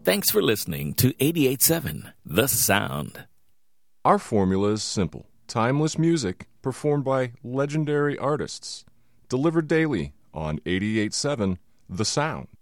Thanks for listening to 88.7 The Sound. Our formula is simple. Timeless music performed by legendary artists. Delivered daily on 88.7 The Sound.